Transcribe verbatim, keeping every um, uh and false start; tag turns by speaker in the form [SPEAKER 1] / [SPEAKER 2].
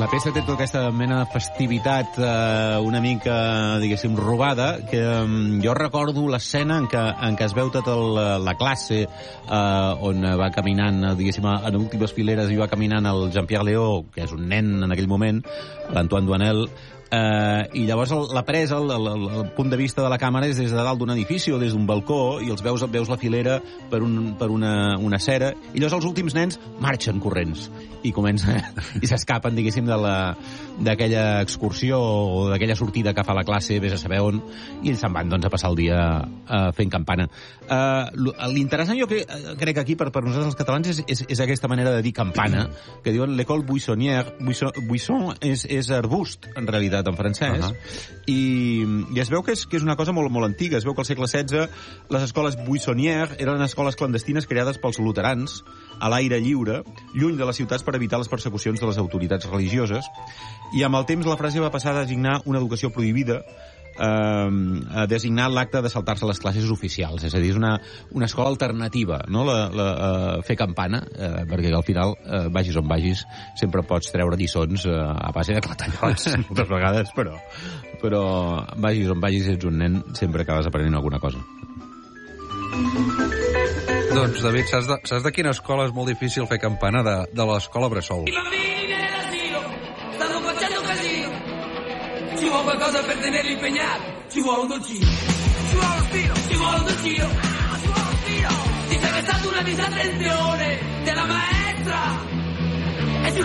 [SPEAKER 1] La peça té tota aquesta mena de festivitat eh, una mica, diguéssim, robada, que eh, jo recordo l'escena en, què, en què es veu tota la, la classe eh, on va caminant, diguéssim, en últimes fileres i va caminant el Jean-Pierre Léaud, que és un nen en aquell moment, l'Antoine Douanel, Uh, i llavors el, la presa, el, el, el punt de vista de la càmera és des de dalt d'un edifici o des d'un balcó, i els veus, veus la filera per, un, per una, una acera, i llavors els últims nens marxen corrents i comencen i s'escapen, diguéssim, de la, d'aquella excursió o d'aquella sortida que fa la classe, vés a saber on, i ells se'n van, doncs, a passar el dia uh, fent campana. Uh, l'interessant, jo crec, crec que aquí, per, per nosaltres els catalans, és, és, és aquesta manera de dir campana, que diuen l'école buissonnière. Buisson, buisson és, és arbust, en realitat, en francès, uh -huh. i, i es veu que és, que és una cosa molt, molt antiga. Es veu que al segle setze les escoles buissonnières eren escoles clandestines creades pels luterans a l'aire lliure, lluny de les ciutats, per evitar les persecucions de les autoritats religioses, i amb el temps la frase va passar a designar una educació prohibida, eh, a designar l'acte de saltar-se les classes oficials. És a dir, és una, una escola alternativa, no? La, la, uh, fer campana, eh, perquè al final, eh, vagis on vagis, sempre pots treure lliçons eh, a base de clatallots, moltes vegades, però, però vagis on vagis, ets un nen, sempre acabes aprenent alguna cosa.
[SPEAKER 2] Doncs, David, saps de, saps de quina escola és molt difícil fer campana? De, de l'escola Bressol.
[SPEAKER 3] Ci vuole qualcosa per tenerli impegnati, ci vuole un dolcino, ci vuole lo stilo, ci vuole un dolcino, ah, ci vuole lo stilo. Ti sei stato una disattenzione della maestra,